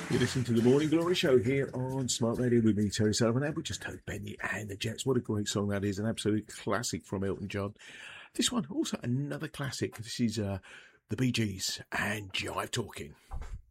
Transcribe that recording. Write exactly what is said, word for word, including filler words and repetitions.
You're listening to the Morning Glory Show here on Smart Radio with me, Terry Sullivan, and we just heard Benny and the Jets. What a great song that is, an absolute classic from Elton John. This one, also another classic. This is uh, the Bee Gees and Jive Talking.